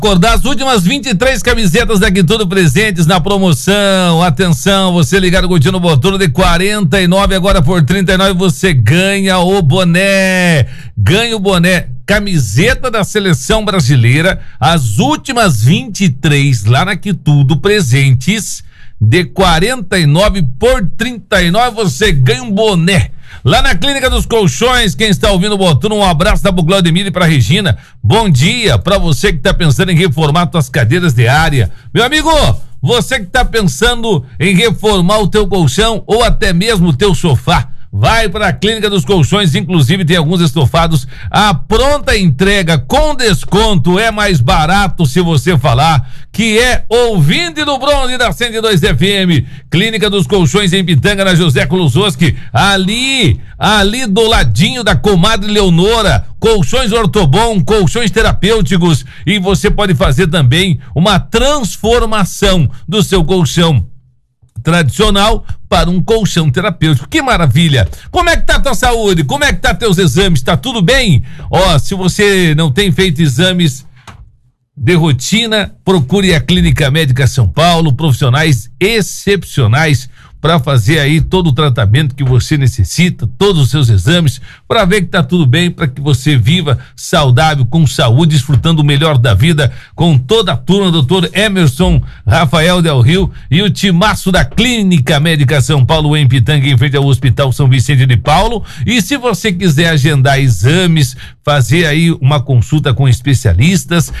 Acordar as últimas 23 camisetas daqui tudo presentes na promoção. Atenção, você ligado com o Tino Botuno de 49, agora por 39 você ganha o boné. Ganha o boné, camiseta da seleção brasileira, as últimas 23 lá na Quitudo presentes, de 49 por 39 você ganha um boné. Lá na Clínica dos Colchões, quem está ouvindo o Botuno, um abraço da Claudemir e para Regina. Bom dia para você que está pensando em reformar suas cadeiras de área. Meu amigo, você que está pensando em reformar o teu colchão ou até mesmo o teu sofá, vai para a Clínica dos Colchões, inclusive tem alguns estofados à pronta entrega com desconto, é mais barato se você falar que é ouvinte do Bronze da 102 FM. Clínica dos Colchões em Pitanga, na José Kulusowski, ali do ladinho da comadre Leonora. Colchões Ortobon, colchões terapêuticos, e você pode fazer também uma transformação do seu colchão tradicional para um colchão terapêutico. Que maravilha! Como é que tá a tua saúde? Como é que tá teus exames? Tá tudo bem? Se você não tem feito exames de rotina, procure a Clínica Médica São Paulo, profissionais excepcionais para fazer aí todo o tratamento que você necessita, todos os seus exames, para ver que tá tudo bem, para que você viva saudável, com saúde, desfrutando o melhor da vida, com toda a turma, doutor Emerson Rafael Del Rio e o timaço da Clínica Médica São Paulo em Pitanga, em frente ao Hospital São Vicente de Paulo. E se você quiser agendar exames, fazer aí uma consulta com especialistas,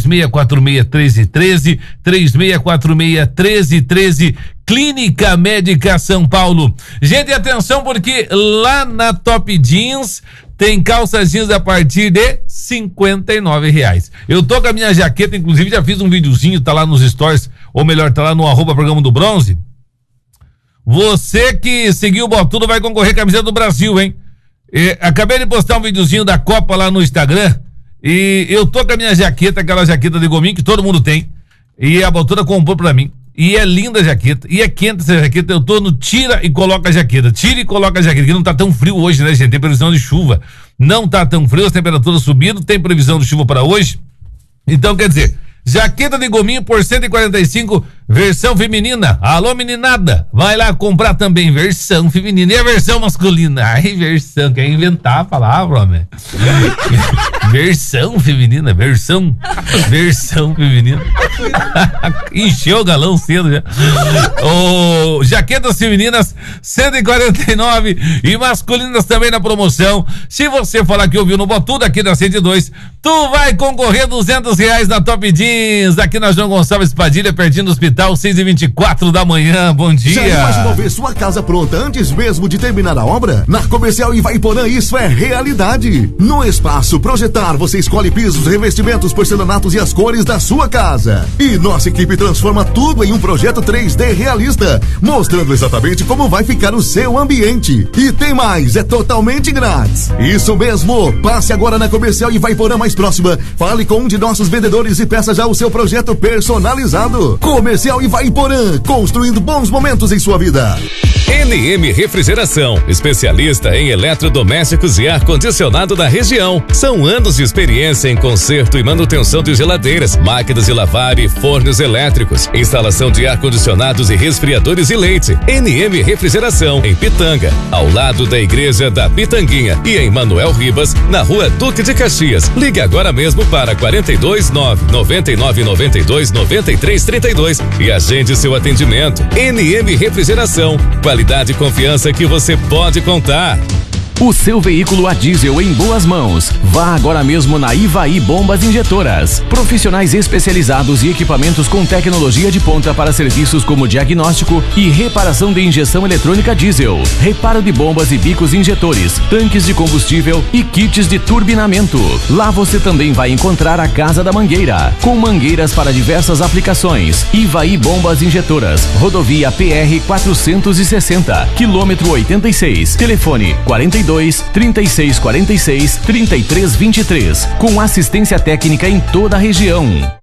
3646-1313, 3646-1313, Clínica Médica São Paulo. Gente, atenção, porque lá na Top Jeans tem calça jeans a partir de R$59. Eu tô com a minha jaqueta, inclusive já fiz um videozinho, tá lá nos stories, ou melhor, tá lá no @programa do Bronze. Você que seguiu o Botuno vai concorrer à camiseta do Brasil, hein? Acabei de postar um videozinho da Copa lá no Instagram, e eu tô com a minha jaqueta, aquela jaqueta de gominho que todo mundo tem, e a Botuno comprou pra mim. E é linda a jaqueta, e é quente essa jaqueta. Eu tô no tira e coloca a jaqueta, que não tá tão frio hoje, né, gente? Tem previsão de chuva, não tá tão frio, as temperaturas subindo, tem previsão de chuva para hoje. Então, quer dizer, jaqueta de gominho por 145, versão feminina. Alô, meninada, vai lá comprar também versão feminina. E a versão masculina? Ai, versão, quer inventar a palavra, homem. Versão feminina, versão feminina. Encheu o galão cedo já. Jaquetas femininas 149 e masculinas também na promoção. Se você falar que ouviu no Botuno aqui da 102, tu vai concorrer R$200 na Top Jeans, aqui na João Gonçalves Padilha, pertinho do hospital, 6h24 da manhã. Bom dia. Já imaginou ver sua casa pronta antes mesmo de terminar a obra? Na Comercial Ivaiporã isso é realidade. No Espaço Projetar você escolhe pisos, revestimentos, porcelanatos e as cores da sua casa. E nossa equipe transforma tudo em um projeto 3D realista, mostrando exatamente como vai ficar o seu ambiente. E tem mais, é totalmente grátis. Isso mesmo, passe agora na Comercial Ivaiporã mais próxima, fale com um de nossos vendedores e peça já o seu projeto personalizado. Comercial Ivaiporã, construindo bons momentos em sua vida. NM Refrigeração, especialista em eletrodomésticos e ar-condicionado da região. São anos de experiência em conserto e manutenção de geladeiras, máquinas de lavar e fornos elétricos, instalação de ar-condicionados e resfriadores e leite. NM Refrigeração, em Pitanga, ao lado da Igreja da Pitanguinha, e em Manuel Ribas, na Rua Duque de Caxias. Ligue agora mesmo para 429-9992-9332 e agende seu atendimento. NM Refrigeração, qualidade e confiança que você pode contar. O seu veículo a diesel em boas mãos. Vá agora mesmo na Ivaí Bombas Injetoras. Profissionais especializados e equipamentos com tecnologia de ponta para serviços como diagnóstico e reparação de injeção eletrônica diesel, reparo de bombas e bicos injetores, tanques de combustível e kits de turbinamento. Lá você também vai encontrar a Casa da Mangueira, com mangueiras para diversas aplicações. Ivaí Bombas Injetoras, rodovia PR 460, quilômetro 86, telefone 42-3646-3323, com assistência técnica em toda a região.